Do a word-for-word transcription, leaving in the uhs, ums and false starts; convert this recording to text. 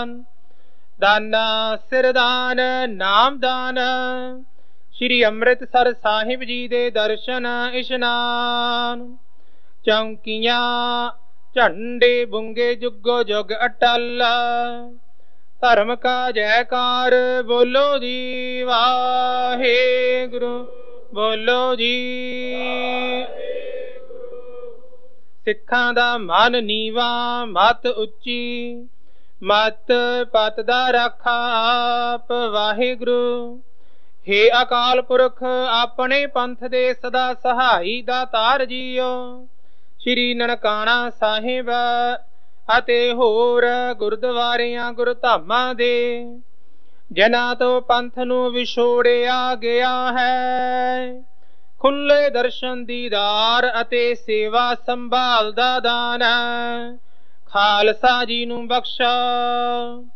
ਦਾਨਾ ਸਿਰਦਾਨ ਨਾਮਦਾਨ। ਸ਼੍ਰੀ ਅੰਮ੍ਰਿਤਸਰ ਸਾਹਿਬ ਜੀ ਦੇ ਦਰਸ਼ਨ ਇਸ਼ਨਾਨ। ਚੌਂਕੀਆਂ ਝੰਡੇ ਬੁੰਗੇ ਜੁਗੋ ਜੁਗ ਅਟਲ। ਧਰਮ ਕਾ ਜੈਕਾਰ ਬੋਲੋ ਜੀ ਵਾਹਿਗੁਰੂ ਬੋਲੋ ਜੀ। ਸਿੱਖਾਂ ਦਾ ਮਨ ਨੀਵਾ ਮਤ ਉੱਚੀ, ਮਤ ਪਤ ਦਾ ਰਾਖਾ ਆਪ ਵਾਹਿਗੁਰੂ। ਹੇ ਅਕਾਲ ਪੁਰਖ ਆਪਣੇ ਪੰਥ ਦੇ ਸਦਾ ਸਹਾਈ ਦਾਤਾਰ ਜੀਓ। ਸ਼੍ਰੀ ਨਨਕਾਣਾ ਸਾਹਿਬ ਅਤੇ ਹੋਰ ਗੁਰਦੁਆਰਿਆਂ ਗੁਰਧਾਮਾਂ ਦੇ ਜਨਾਂ ਤੋਂ ਪੰਥ ਨੂੰ ਵਿਛੋੜਿਆ ਗਿਆ ਹੈ। ਖੁੱਲੇ ਦਰਸ਼ਨ ਦੀਦਾਰ ਅਤੇ ਸੇਵਾ ਸੰਭਾਲ ਦਾ ਦਾਨ ਖਾਲਸਾ ਜੀ ਨੂੰ ਬਖਸ਼ਾ।